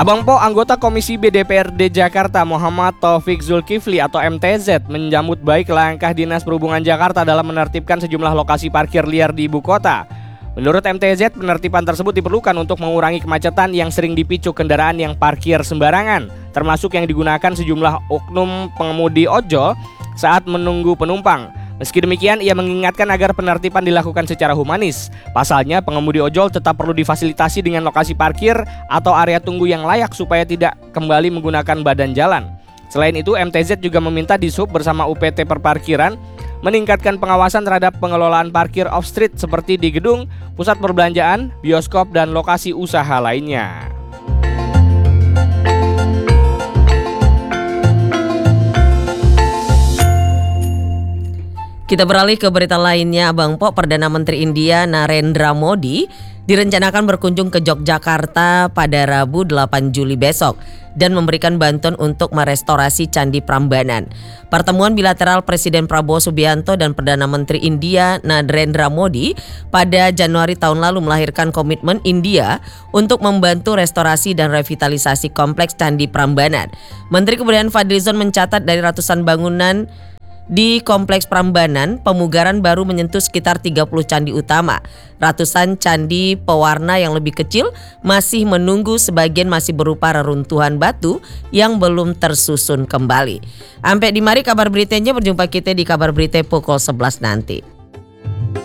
Abang Po, anggota Komisi B DPRD Jakarta Muhammad Taufik Zulkifli atau MTZ menyambut baik langkah Dinas Perhubungan Jakarta dalam menertibkan sejumlah lokasi parkir liar di ibu kota. Menurut MTZ, penertiban tersebut diperlukan untuk mengurangi kemacetan yang sering dipicu kendaraan yang parkir sembarangan, termasuk yang digunakan sejumlah oknum pengemudi ojol saat menunggu penumpang. Meski demikian, ia mengingatkan agar penertiban dilakukan secara humanis. Pasalnya, pengemudi ojol tetap perlu difasilitasi dengan lokasi parkir atau area tunggu yang layak supaya tidak kembali menggunakan badan jalan. Selain itu, MTZ juga meminta Dishub bersama UPT Perparkiran meningkatkan pengawasan terhadap pengelolaan parkir off-street seperti di gedung, pusat perbelanjaan, bioskop, dan lokasi usaha lainnya. Kita beralih ke berita lainnya, Abang Po. Perdana Menteri India Narendra Modi direncanakan berkunjung ke Yogyakarta pada Rabu 8 Juli besok dan memberikan bantuan untuk merestorasi Candi Prambanan. Pertemuan bilateral Presiden Prabowo Subianto dan Perdana Menteri India Narendra Modi pada Januari tahun lalu melahirkan komitmen India untuk membantu restorasi dan revitalisasi kompleks Candi Prambanan. Menteri Kebudayaan Fadlizon mencatat dari ratusan bangunan di Kompleks Prambanan, pemugaran baru menyentuh sekitar 30 candi utama. Ratusan candi pewarna yang lebih kecil masih menunggu, sebagian masih berupa reruntuhan batu yang belum tersusun kembali. Sampai di mari kabar beritanya, berjumpa kita di kabar berita pukul 11 nanti.